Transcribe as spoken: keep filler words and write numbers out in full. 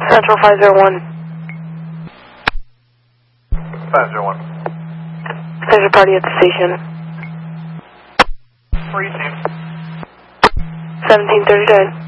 Central five zero one. five zero one. There's a party at the station. Where are you, Steve? seventeen thirty-nine.